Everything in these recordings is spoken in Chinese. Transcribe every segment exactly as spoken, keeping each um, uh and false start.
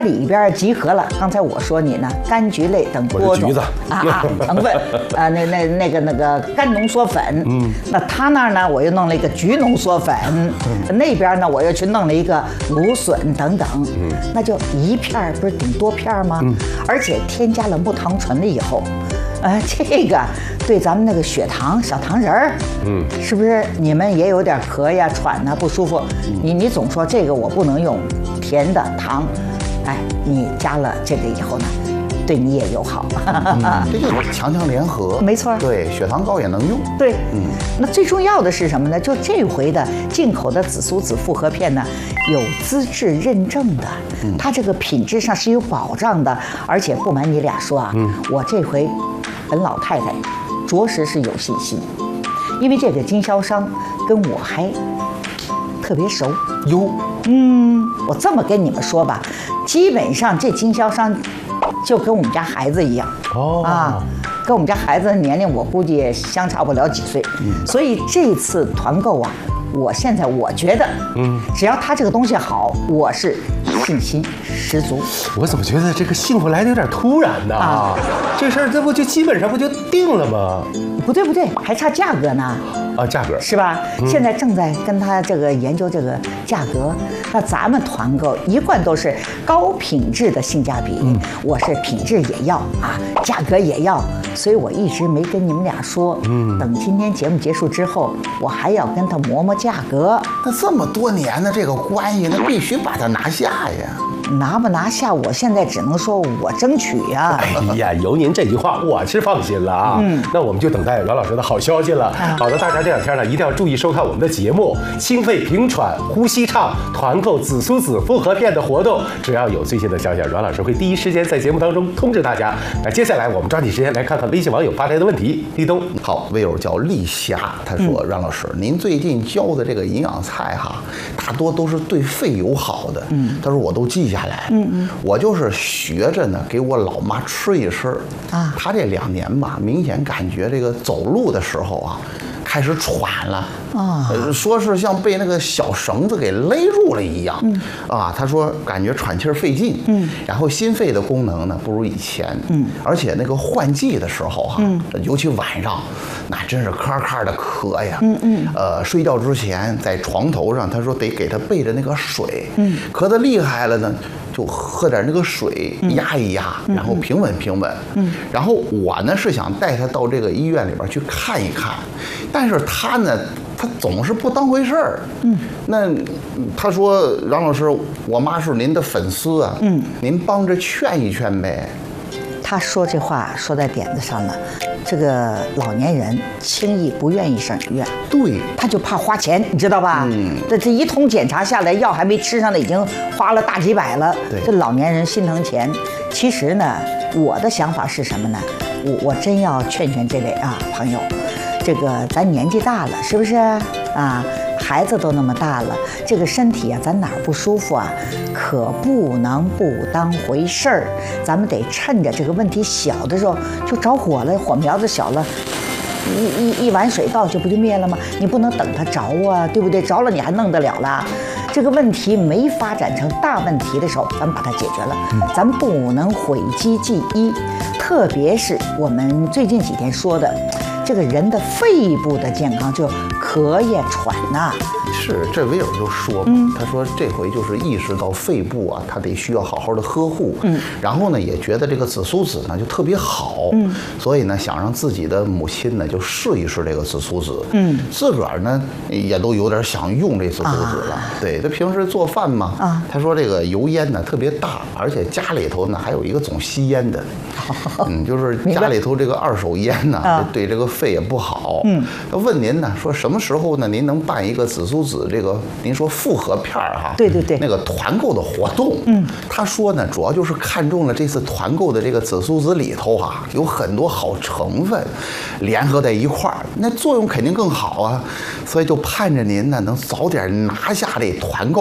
里边集合了，刚才我说你呢，柑橘类等多种啊啊成分，啊那那那个那个柑浓缩粉，嗯，那他那儿呢，我又弄了一个橘浓缩粉，嗯，那边呢我又去弄了一个芦笋等等，嗯，那就一片不是顶多片吗？嗯，而且添加了木糖醇了以后，呃，这个对咱们那个血糖小糖人儿，嗯，是不是你们也有点咳呀、喘呐、不舒服？你你总说这个我不能用甜的糖。哎，你加了这个以后呢，对你也友好， 嗯、这就是强强联合， 没错， 对，血糖高也能用。 对，嗯，那最重要的是什么呢？就这回的进口的紫苏籽复合片呢，有资质认证的，嗯、它这个品质上是有保障的，而且不瞒你俩说啊，嗯、我这回本老太太着实是有信心，因为这个经销商跟我还特别熟哟。 嗯，我这么跟你们说吧，基本上这经销商就跟我们家孩子一样哦啊，跟我们家孩子的年龄我估计也相差不了几岁，嗯，所以这次团购啊，我现在我觉得，嗯，只要他这个东西好，我是信心十足。 我怎么觉得这个幸福来的有点突然呢？啊，这事儿这不就基本上不就定了吗？ 不对不对，还差价格呢。 啊，价格是吧？嗯、现在正在跟他这个研究这个价格。那咱们团购一贯都是高品质的性价比，嗯、我是品质也要啊，价格也要，所以我一直没跟你们俩说。嗯，等今天节目结束之后，我还要跟他磨磨价格。 那这么多年的这个关系，那必须把它拿下呀。 拿不拿下，我现在只能说我争取呀。 哎呀，有您这句话，我是放心了啊。嗯，那我们就等待阮老师的好消息了。啊、好的，大家这两天呢，一定要注意收看我们的节目，心肺平喘、呼吸畅，团购紫苏籽复合片的活动，只要有最新的消息，阮老师会第一时间在节目当中通知大家。那接下来我们抓紧时间来看看微信网友发来的问题。立冬， 好，微友叫丽霞，他说：“阮、嗯、老师，您最近教的这个营养菜哈，大多都是对肺友好的。嗯，他说我都记下来。嗯嗯。”我就是学着呢，给我老妈吃一吃啊。她这两年吧，明显感觉这个走路的时候啊，开始喘了啊，呃、说是像被那个小绳子给勒住了一样。嗯、啊，她说感觉喘气儿费劲。嗯，然后心肺的功能呢不如以前。嗯，而且那个换季的时候哈、啊，嗯、尤其晚上，那真是咔咔的咳呀。嗯嗯。呃，睡觉之前在床头上，她说得给她备着那个水。嗯，咳得厉害了呢。就喝点那个水压一压，嗯、然后平稳平稳。嗯，然后我呢是想带他到这个医院里边去看一看，但是他呢，他总是不当回事儿。嗯，那他说阮老师，我妈是您的粉丝啊，嗯，您帮着劝一劝呗。 他说这话说在点子上了。这个老年人轻易不愿意上医院， 对， 他就怕花钱，你知道吧？嗯，这这一通检查下来，药还没吃上呢，已经花了大几百了。对，这老年人心疼钱。其实呢，我的想法是什么呢？我我真要劝劝这位啊朋友，这个咱年纪大了，是不是啊？孩子都那么大了，这个身体啊，咱哪儿不舒服啊，可不能不当回事儿。咱们得趁着这个问题小的时候就着火了，火苗子小了，一一一碗水倒去不就灭了吗？你不能等它着啊，对不对？着了你还弄得了了？这个问题没发展成大问题的时候，咱们把它解决了。咱们不能讳疾忌医，特别是我们最近几天说的。这个人的肺部的健康，就咳呀、喘呐、啊， 是这维尔就说嘛，嗯、他说这回就是意识到肺部啊，他得需要好好的呵护，嗯，然后呢也觉得这个紫苏籽呢就特别好，嗯，所以呢想让自己的母亲呢就试一试这个紫苏籽，嗯，自个儿呢也都有点想用这紫苏籽了，啊、对他平时做饭嘛，啊，他说这个油烟呢特别大，而且家里头呢还有一个总吸烟的，嗯，就是家里头这个二手烟呢、啊、对这个肺也不好，嗯，他问您呢说什么时候呢您能办一个紫苏籽这个您说复合片儿哈， 对对对， 那个团购的活动，嗯，他说呢主要就是看中了这次团购的这个紫苏籽里头啊有很多好成分联合在一块儿，那作用肯定更好啊，所以就盼着您呢能早点拿下这团购。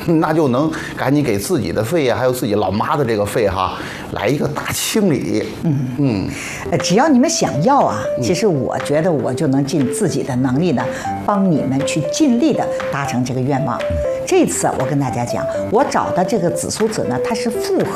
那就能赶紧给自己的肺啊，还有自己老妈的这个肺哈，来一个大清理。嗯嗯， 呃，只要你们想要啊，其实我觉得我就能尽自己的能力呢，帮你们去尽力的达成这个愿望。这次我跟大家讲，我找的这个紫苏籽呢，它是复合